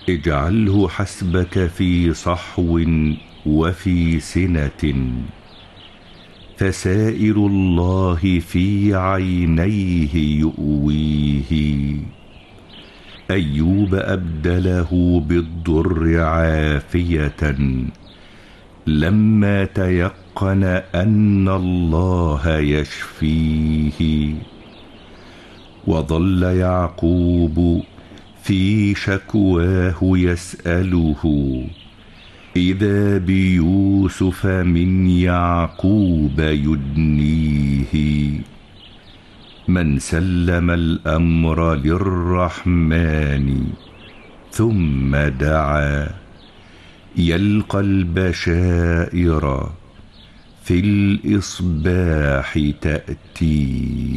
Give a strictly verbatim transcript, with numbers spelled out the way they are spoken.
اجعله حسبك في صحو وفي سنة، فسائر الله في عينيه يؤويه. أيوب أبدله بالضر عافية لما تيقن أن الله يشفيه. وظل يعقوب في شكواه يسأله، إذا بيوسف من يعقوب يدنيه. من سلم الأمر للرحمن ثم دعا، يلقى البشائر في الإصباح تأتيه.